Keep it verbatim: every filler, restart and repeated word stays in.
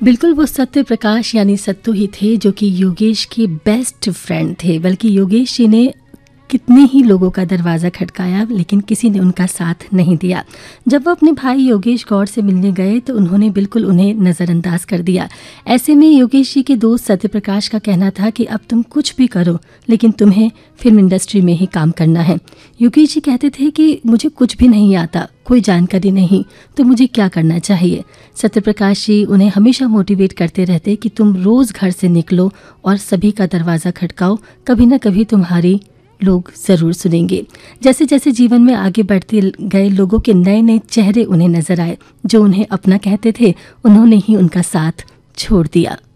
बिल्कुल वो सत्य प्रकाश यानी सत्तू ही थे जो कि योगेश के बेस्ट फ्रेंड थे। बल्कि योगेश जी ने कितने ही लोगों का दरवाज़ा खटकाया लेकिन किसी ने उनका साथ नहीं दिया। जब वो अपने भाई योगेश गौड़ से मिलने गए तो उन्होंने बिल्कुल उन्हें नज़रअंदाज कर दिया। ऐसे में योगेश जी के दोस्त सत्य प्रकाश का कहना था कि अब तुम कुछ भी करो लेकिन तुम्हें फिल्म इंडस्ट्री में ही काम करना है। योगेश जी कहते थे कि मुझे कुछ भी नहीं आता, कोई जानकारी नहीं, तो मुझे क्या करना चाहिए। सत्य प्रकाश जी उन्हें हमेशा मोटिवेट करते रहते कि तुम रोज़ घर से निकलो और सभी का दरवाज़ा खटकाओ, कभी ना कभी तुम्हारी लोग ज़रूर सुनेंगे। जैसे जैसे जीवन में आगे बढ़ते गए लोगों के नए नए चेहरे उन्हें नजर आए। जो उन्हें अपना कहते थे उन्होंने ही उनका साथ छोड़ दिया।